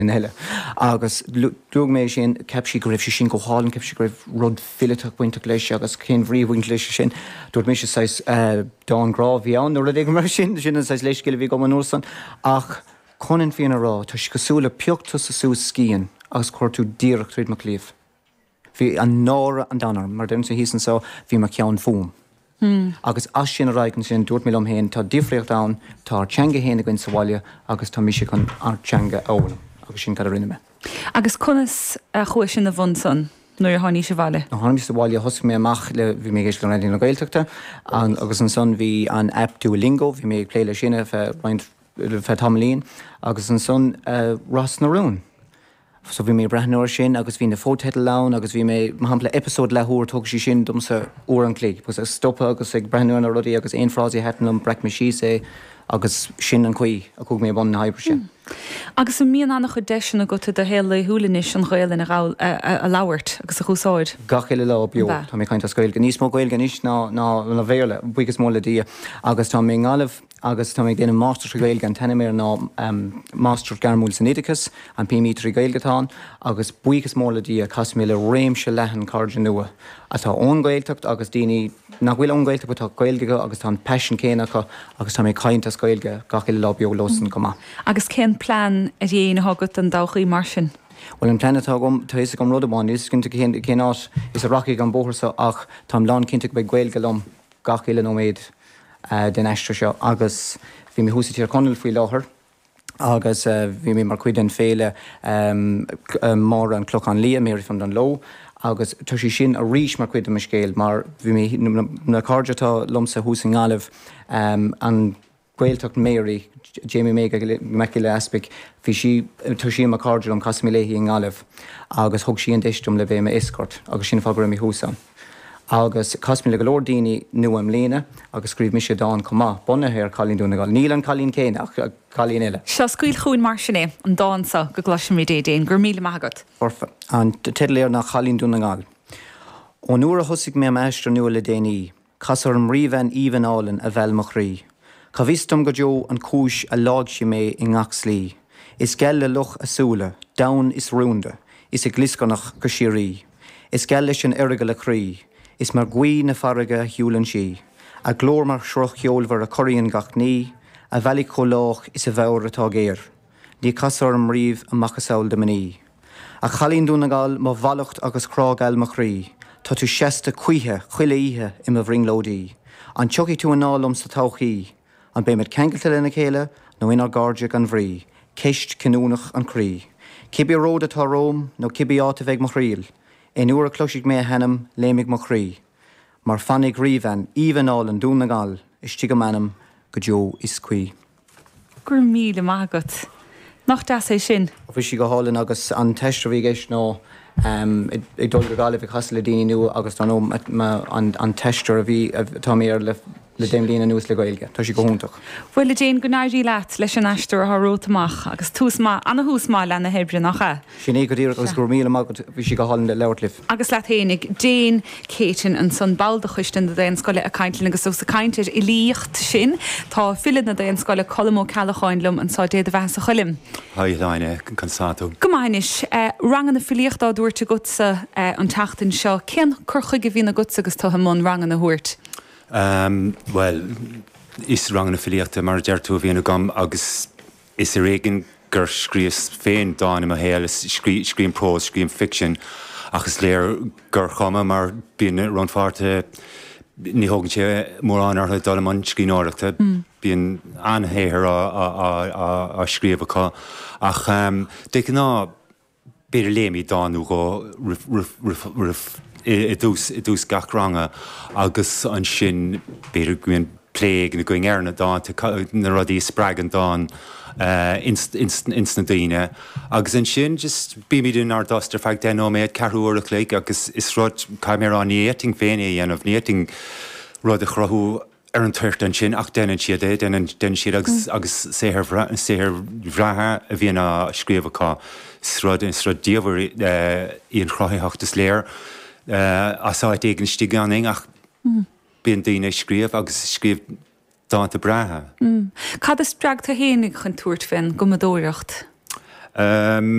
Heile. Agus dúg mé sin cepsí go raibh sin go hálan cepsí go raibh rud fileach buinte leis agus cén bhríomhaint leis sin dúirt mé sais dárá bhí an nó ag mar sin sais leiscile bhí go an nósan ach chunan fianna rá tá si cosúla peochttas sa sús scían agus chuir tú díreacht tríd mac líomh. Bhí an nára an danar mar den sa hísan só bhí mar ceann fóm. Agus as sin a raigen sin dúirt mé am héin tá difriocht da tá teanga héna gin saháile agus tá mise chun teanga ála. Agus sin cad rinne me. Agus conas chuir sin na bhunsan nuair tháiní se bhile. Na hánig sa bháile thos mé amach le bhí mé éis le na gailteachta agus an son bhí an app Duolingo, bhí mé pléile sinna fe tamlín agus an son Ross narún. So bhí mé breithneir sin agus bhí na fóthetal lán agus bhí mé hapla episód lethúir tug sí sin dumsa uair an clíc. Pus stoppa agus ag breithneir na rudaí agus éon frásí hetanm brec me sí sé agus sin an chuí a chug mé bon na haibbre sin. Agus an míon annach chu deisina go de héla thuúlanis an ghailin a labhairt agus a chúsáid. Gachéile le bio Tá mé caiint a scoil gan níos mó gail gan níos ná bhéle buchas móla dí agus tá mé ngálah agus tá mé déanana Master gail gan tenimir ná Master Garmúil san Idicus an P-mítre gailgatán agus buchas móla dí a cas mé le réimse lehan cardin nua. A tá ón gailteacht agus daoine nach bhfuil ón gailteach tá gailge agus tá passion céanacha agus tá mé caiint a scoilge gachéile le bio losan comá. Agus cén plán a dhéana hágat an dáchaí mar sin. Well an planetá gom éis gom rudamán is cinnte céát is a rockí an bóthsa ach tá lán cinnte be gailge lom gachéile nóméid den eistre seo agus bhí mé húsa tíar conil faoi láthair agus bhí mé mar chuid an féile mar an cloch an lia méir fan an lo agus tá sí sin a ríis mar chuid am scéil mar bhí mé na cardetá lomsa hús an gáileh an Gaeltacht Mary, Jamie Meile aspic, hí si tá sí a cardúil am cas léhí an gáileh agus thug sí an deistum le bhéh me iscort agus sin fágur mí húsa. Agus cas le go Lordíine nu am léine agus scríb mis sé dá comá bunathe ar chalín dúna gáil. Níl an chalín céin ach chalín eile. Se scuil chuún mar sinné an dása go glas mé déon gur míle maigad. Orfa an tedléir nach chalín dúna gáil. Ó nuair a thusig mé meistre nua le déanaí, casar an riomhan íhanálan a bhealmach rí. Ca bhístum go deo an cúis a lág si mé in ngach slí. Is gelle luch a súla, daun is rúnda, is a gliscanach go sirí. Is gelle sin irige le chrí, is mar gui na farige hiúlan si. A glór mar sroch heolvar a choríon gach ní, a bhelig cholách is a bheur atá géir. Ní casar am riomh a machasáil de maní. A chalín dúna gáil má bhalacht agus crágáil mach rí, tá tú siesta cuithe, chuile ihe im a bhringlódí. An choki tú an nálum sa tauchaí, an bé mit kengelte lenne chéile, nó inar gardiag an bhrí, ceist cinúnach an crí. Cibi ród atá róm, nó cibi áta bheith mo chríl. In uair a closig mé henam, lémig mo chrí. Mar fannig riomhan, íhanál an dúna gáil, is tí go manam, go deo is cuí. Gur míle magat. Nach das é sin. Bhí si go hálan agus an teistre bhí géis nó ag dul go gáilh chas le daoine nua agus tá an teistre a bhí tá mé ar le déimlína nuas le gailge, tá si go húntaach. Bhfuil le déon go náirí leat leis an eistir a rótamach agus anna húsá lena hebre nach. Sin é go dtíir agus gur míle mágad bhí si go hálan le leirlih. Agus le hénig déon céitin an son balda chuistin de déon scoile a caiintlinn agus ús a caiintir i líocht sin tá fiad na déon scoile colmó cealachainlumm an sá déad a bheits a cholim. Haidláine cansato. Gomáinis rangan na filiochtá dúirte gutsa an tatain seo cén curcha go bhína gutsa agus tá món rangan na thuirt. Well, is rangan na filiochta mar deirtú a bhíanana gom agus is a réigen gur scríos féin dáin a héal scrín prose, scrín fiction agus léir gur chuma mar bíon runfáte ní hógann sé mór anartha dalaman scrín áireachta bíon anhéir a scríomh acha ach de ná beidir léimi dáú go I dús gach ranga agus an sin beidir gúin pléig na going airna dá na rudí spragan dá instant daine agus an sin just bíimiún ar dostar feag den ó méid carúach le agus is rud caiimar an néting féine dhéanamh néting rud a chrothú ar an tuirt an sin ach den siad é den siad agus séhir bhreathe a bhíon a scríomhá srud díomhar íon chrothaíochttas léir asáid éigen stiganing ach bíon daoine scríomh agus scríomh dáanta brethe. Cad is breag a héananig chun túirt fin go dóireacht?